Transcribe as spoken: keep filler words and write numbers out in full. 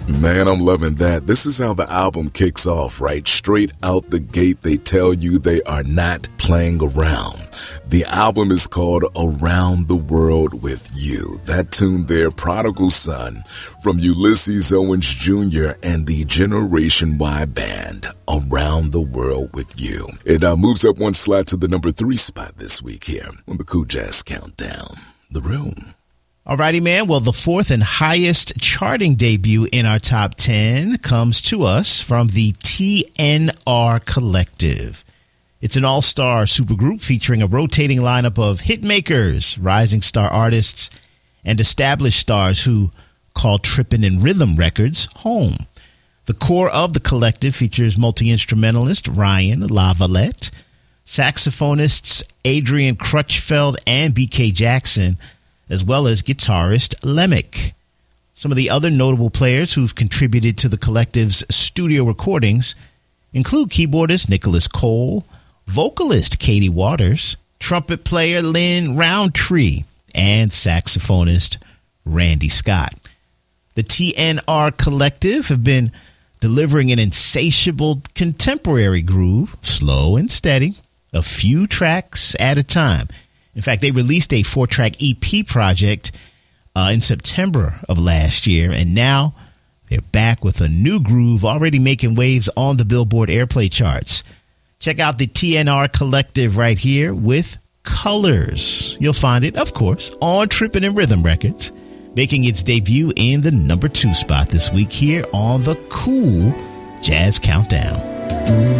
Man, I'm loving that. This is how the album kicks off, right? Straight out the gate, they tell you they are not playing around. The album is called Around the World with You. That tune there, Prodigal Son, from Ulysses Owens Junior and the Generation Y Band, Around the World with You. It uh, moves up one slot to the number three spot this week here on the Cool Jazz Countdown. The Room. Alrighty, man. Well, the fourth and highest charting debut in our top ten comes to us from the T N R Collective. It's an all-star supergroup featuring a rotating lineup of hit makers, rising star artists, and established stars who call Trippin' in Rhythm Records home. The core of the collective features multi-instrumentalist Ryan LaVallette, saxophonists Adrian Crutchfeld and B K Jackson, as well as guitarist Lemick. Some of the other notable players who've contributed to the collective's studio recordings include keyboardist Nicholas Cole, vocalist Katie Waters, trumpet player Lynn Roundtree, and saxophonist Randy Scott. The T N R Collective have been delivering an insatiable contemporary groove, slow and steady, a few tracks at a time. In fact, they released a four-track E P project uh, in September of last year, and now they're back with a new groove already making waves on the Billboard Airplay charts. Check out the T N R Collective right here with Colors. You'll find it, of course, on Trippin' in Rhythm Records, making its debut in the number two spot this week here on the Cool Jazz Countdown.